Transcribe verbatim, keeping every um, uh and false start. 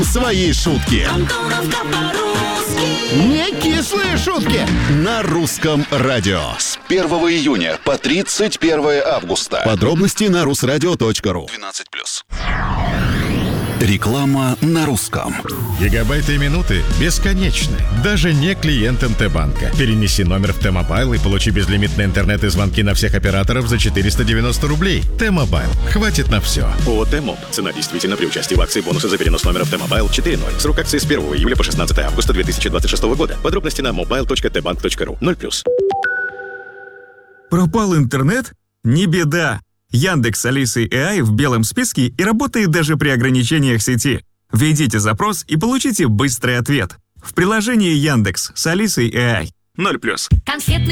нам свои шутки. Не кислые шутки на русском радио. С первого июня по тридцать первое августа. Подробности на русрадио точка ру. двенадцать плюс. Реклама на русском. Гигабайты и минуты бесконечны. Даже не клиентам Т-банка. Перенеси номер в Т-мобайл и получи безлимитный интернет и звонки на всех операторов за четыреста девяносто рублей. Т-мобайл. Хватит на все. ООО «Т-моб». Цена действительно при участии в акции бонусы за перенос номера в Т-мобайл четыре ноль. Срок акции с первого июля по шестнадцатое августа две тысячи двадцать шестого года. Подробности на мобайл точка тэ банк точка ру. ноль плюс. Пропал интернет? Не беда. Яндекс с Алисой эй ай в белом списке и работает даже при ограничениях сети. Введите запрос и получите быстрый ответ. В приложении Яндекс с Алисой эй ай. ноль плюс. Конфетный